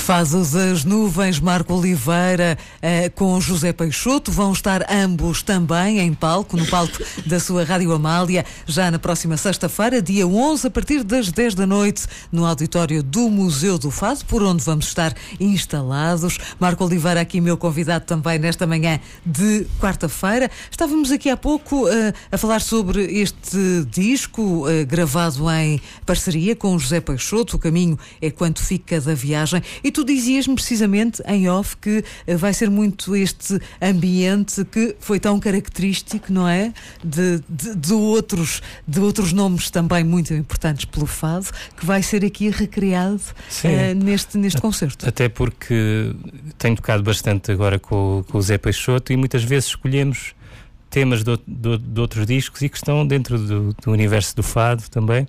Fado das Nuvens, Marco Oliveira com José Peixoto, vão estar ambos também em palco, no palco da sua Rádio Amália, já na próxima sexta-feira, dia 11, a partir das 10 da noite, no auditório do Museu do Fado, por onde vamos estar instalados. Marco Oliveira aqui, meu convidado também nesta manhã de quarta-feira. Estávamos aqui há pouco a falar sobre este disco gravado em parceria com José Peixoto, O Caminho é Quanto Fica da Viagem, e tu dizias-me precisamente em off que vai ser muito este ambiente que foi tão característico, não é? De outros nomes também muito importantes pelo fado, que vai ser aqui recriado neste concerto. Até porque tenho tocado bastante agora com o Zé Peixoto e muitas vezes escolhemos temas de outros discos e que estão dentro do universo do fado também.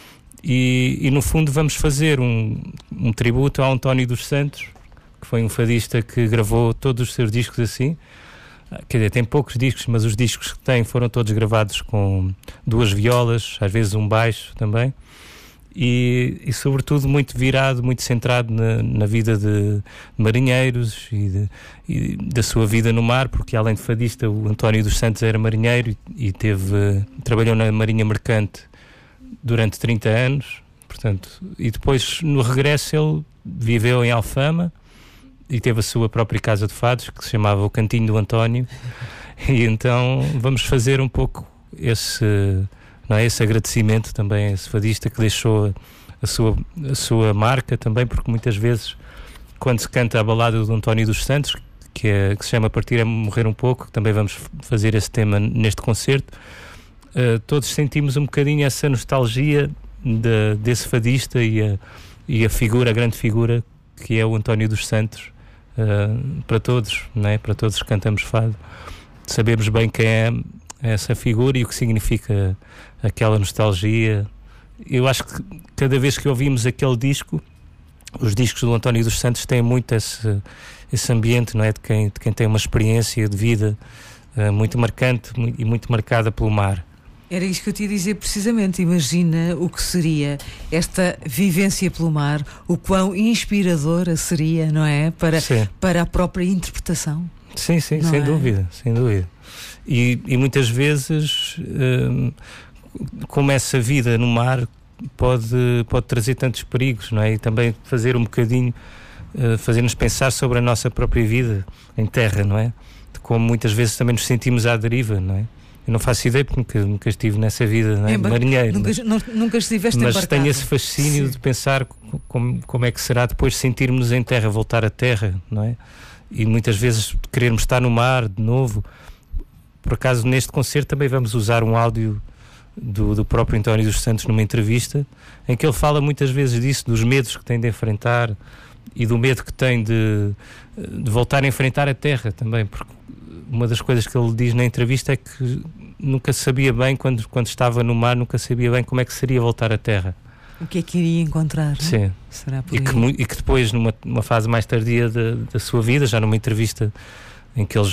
E no fundo vamos fazer um tributo ao António dos Santos, que foi um fadista que gravou todos os seus discos assim. Quer dizer, tem poucos discos, mas os discos que tem foram todos gravados com duas violas, às vezes um baixo também. E sobretudo muito virado, muito centrado na vida de marinheiros e da sua vida no mar, porque além de fadista, o António dos Santos era marinheiro e trabalhou na Marinha Mercante durante 30 anos, portanto, e depois no regresso ele viveu em Alfama e teve a sua própria casa de fados que se chamava O Cantinho do António, e então vamos fazer um pouco esse agradecimento também a esse fadista que deixou a sua marca também, porque muitas vezes quando se canta a balada do António dos Santos, que se chama Partir é Morrer um Pouco, também vamos fazer esse tema neste concerto, todos sentimos um bocadinho essa nostalgia desse fadista e a grande figura que é o António dos Santos, para todos, não é? Para todos que cantamos fado, sabemos bem quem é essa figura e o que significa aquela nostalgia. Eu acho que cada vez que ouvimos aquele disco, os discos do António dos Santos têm muito esse ambiente, não é? De quem tem uma experiência de vida muito marcante e muito marcada pelo mar. Era isso que eu te ia dizer precisamente. Imagina o que seria esta vivência pelo mar, o quão inspiradora seria, não é? Para a própria interpretação. Sim, sem dúvida, sem dúvida. E muitas vezes, como essa vida no mar pode trazer tantos perigos, não é? E também fazer um bocadinho, fazer-nos pensar sobre a nossa própria vida em terra, não é? De como muitas vezes também nos sentimos à deriva, não é? Eu não faço ideia porque nunca estive nessa vida, não é? Marinheiro. Nunca estiveste embarcado. Mas tenho esse fascínio de pensar como é que será depois sentirmos em terra, voltar à terra, não é? E muitas vezes querermos estar no mar de novo. Por acaso neste concerto também vamos usar um áudio do próprio António dos Santos numa entrevista, em que ele fala muitas vezes disso, dos medos que tem de enfrentar e do medo que tem de voltar a enfrentar a terra também, porque uma das coisas que ele diz na entrevista é que nunca sabia bem, quando estava no mar, nunca sabia bem como é que seria voltar à terra. O que é que iria encontrar? Sim. Será por e que depois, numa fase mais tardia da sua vida, já numa entrevista em que ele